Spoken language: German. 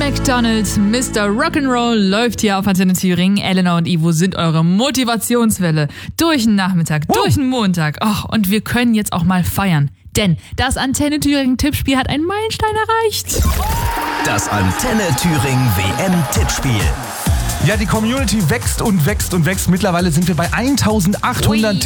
McDonald, Mr. Rock'n'Roll läuft hier auf Antenne Thüringen. Elena und Ivo sind eure Motivationswelle. Durch den Nachmittag, durch den Montag. Oh, und wir können jetzt auch mal feiern. Denn das Antenne Thüringen Tippspiel hat einen Meilenstein erreicht. Das Antenne Thüringen WM-Tippspiel. Ja, die Community wächst und wächst und wächst. Mittlerweile sind wir bei 1800